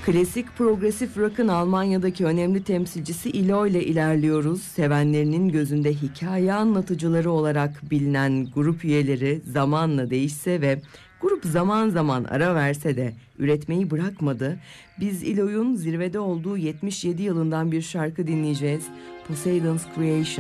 Klasik progresif rock'ın Almanya'daki önemli temsilcisi ILO ile ilerliyoruz. Sevenlerinin gözünde hikaye anlatıcıları olarak bilinen grup üyeleri zamanla değişse ve grup zaman zaman ara verse de üretmeyi bırakmadı. Biz ILO'nun zirvede olduğu 77 yılından bir şarkı dinleyeceğiz. Poseidon's Creation.